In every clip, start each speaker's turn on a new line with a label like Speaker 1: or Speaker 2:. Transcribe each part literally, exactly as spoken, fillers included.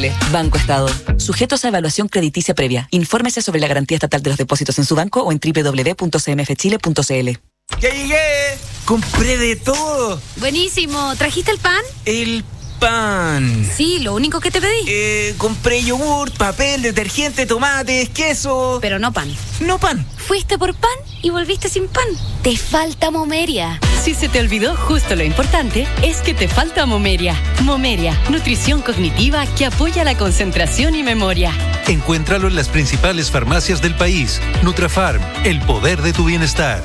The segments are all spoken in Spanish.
Speaker 1: Chile. Banco Estado. Sujetos a evaluación crediticia previa. Infórmese sobre la garantía estatal de los depósitos en su banco o en doble u doble u doble u punto c m f chile punto c l.
Speaker 2: ¡Ya llegué! ¡Compré de todo!
Speaker 3: Buenísimo. ¿Trajiste el pan?
Speaker 2: El pan.
Speaker 3: Sí, lo único que te pedí.
Speaker 2: Eh, compré yogur, papel, detergente, tomates, queso.
Speaker 3: Pero no pan.
Speaker 2: No pan.
Speaker 3: Fuiste por pan y volviste sin pan. Te falta Momeria.
Speaker 4: Si se te olvidó justo lo importante, es que te falta Momeria. Momeria, nutrición cognitiva que apoya la concentración y memoria.
Speaker 5: Encuéntralo en las principales farmacias del país. Nutrafarm, el poder de tu bienestar.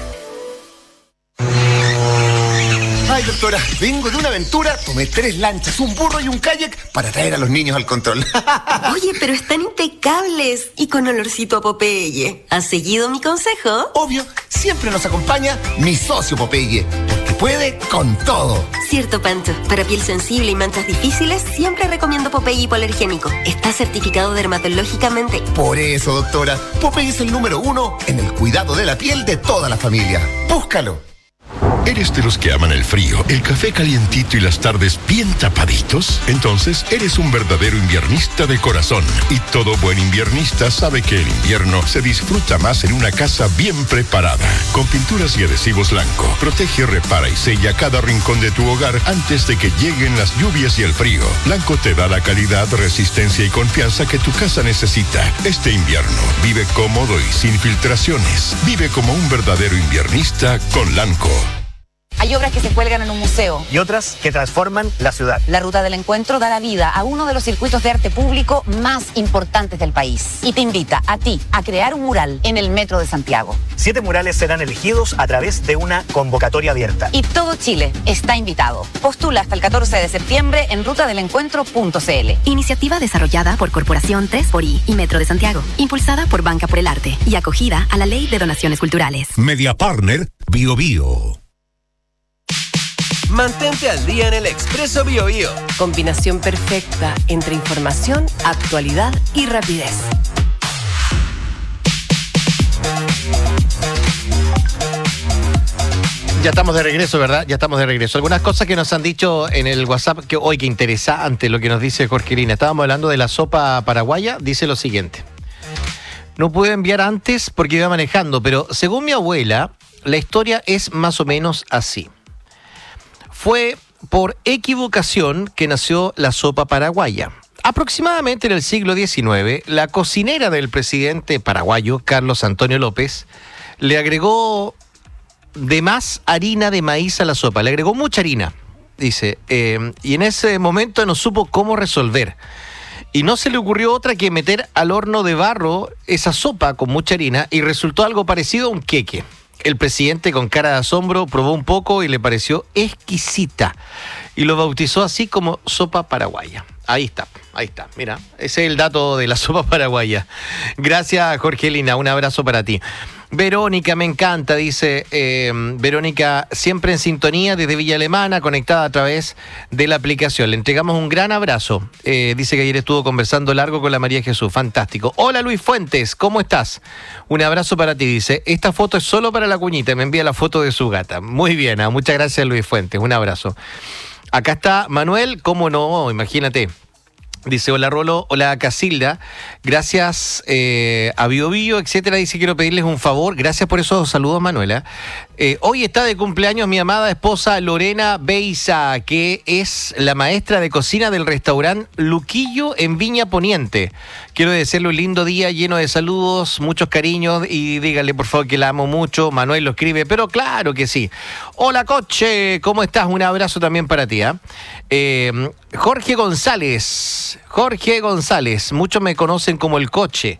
Speaker 6: Ay, doctora, vengo de una aventura, tomé tres lanchas, un burro y un kayak para traer a los niños al control.
Speaker 7: Oye, pero están impecables y con olorcito a Popeye. ¿Has seguido mi consejo?
Speaker 6: Obvio, siempre nos acompaña mi socio Popeye, porque puede con todo.
Speaker 7: Cierto, Pancho. Para piel sensible y manchas difíciles, siempre recomiendo Popeye hipoalergénico. Está certificado dermatológicamente.
Speaker 6: Por eso, doctora, Popeye es el número uno en el cuidado de la piel de toda la familia. Búscalo.
Speaker 8: ¿Eres de los que aman el frío, el café calientito y las tardes bien tapaditos? Entonces eres un verdadero inviernista de corazón. Y todo buen inviernista sabe que el invierno se disfruta más en una casa bien preparada. Con pinturas y adhesivos Lanco, protege, repara y sella cada rincón de tu hogar antes de que lleguen las lluvias y el frío. Lanco te da la calidad, resistencia y confianza que tu casa necesita. Este invierno, vive cómodo y sin filtraciones. Vive como un verdadero inviernista con Lanco.
Speaker 9: Hay obras que se cuelgan en un museo.
Speaker 10: Y otras que transforman la ciudad.
Speaker 9: La Ruta del Encuentro da la vida a uno de los circuitos de arte público más importantes del país. Y te invita a ti a crear un mural en el Metro de Santiago.
Speaker 10: Siete murales serán elegidos a través de una convocatoria abierta.
Speaker 9: Y todo Chile está invitado. Postula hasta el catorce de septiembre en ruta del encuentro punto c l.
Speaker 11: Iniciativa desarrollada por Corporación tres por I y Metro de Santiago. Impulsada por Banca por el Arte y acogida a la Ley de Donaciones Culturales.
Speaker 12: Media Partner Bio Bio.
Speaker 13: Mantente al día en el Expreso Bio Bio.
Speaker 14: Combinación perfecta entre información, actualidad y rapidez.
Speaker 15: Ya estamos de regreso, ¿verdad? Ya estamos de regreso. Algunas cosas que nos han dicho en el WhatsApp, que hoy, qué interesante lo que nos dice Jorge Lina. Estábamos hablando de la sopa paraguaya, dice lo siguiente. No pude enviar antes porque iba manejando, pero según mi abuela, la historia es más o menos así. Fue por equivocación que nació la sopa paraguaya. Aproximadamente en el siglo diecinueve, la cocinera del presidente paraguayo, Carlos Antonio López, le agregó de más harina de maíz a la sopa. Le agregó mucha harina, dice. Eh, y en ese momento no supo cómo resolver. Y no se le ocurrió otra que meter al horno de barro esa sopa con mucha harina y resultó algo parecido a un queque. El presidente, con cara de asombro, probó un poco y le pareció exquisita. Y lo bautizó así como sopa paraguaya. Ahí está, ahí está. Mira, ese es el dato de la sopa paraguaya. Gracias, Jorgelina. Un abrazo para ti. Verónica, me encanta, dice eh, Verónica, siempre en sintonía desde Villa Alemana, conectada a través de la aplicación. Le entregamos un gran abrazo. Eh, dice que ayer estuvo conversando largo con la María Jesús. Fantástico. Hola, Luis Fuentes, ¿cómo estás? Un abrazo para ti, dice. Esta foto es solo para la cuñita. Me envía la foto de su gata. Muy bien, ¿eh? Muchas gracias, Luis Fuentes. Un abrazo. Acá está Manuel, ¿cómo no? Imagínate. Dice, hola Rolo, hola Casilda, gracias eh, a Bio Bio, etcétera. Dice, quiero pedirles un favor, gracias por esos saludos, Manuela. Eh, hoy está de cumpleaños mi amada esposa Lorena Beiza, que es la maestra de cocina del restaurante Luquillo en Viña Poniente. Quiero desearle un lindo día lleno de saludos, muchos cariños y díganle por favor que la amo mucho. Manuel lo escribe, pero claro que sí. Hola Coche, ¿cómo estás? Un abrazo también para ti. ¿eh? Eh, Jorge González, Jorge González, muchos me conocen como el Coche.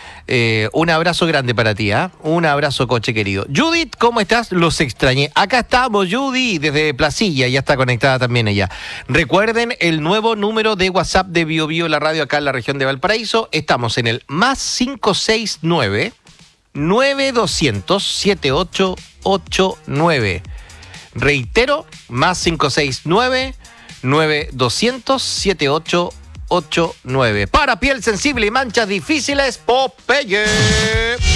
Speaker 15: Eh, un abrazo grande para ti, ¿eh? Un abrazo, Coche querido. Judith, ¿cómo estás? Los extrañé. Acá estamos, Judith, desde Placilla, ya está conectada también ella. Recuerden el nuevo número de WhatsApp de Bio Bio, la radio acá en la región de Valparaíso. Estamos en el más cinco seis nueve, nueve dos cero cero, siete ocho ocho nueve. Reitero, más cinco seis nueve, nueve dos cero cero, siete ocho ocho nueve. Para piel sensible y manchas difíciles, Popeye.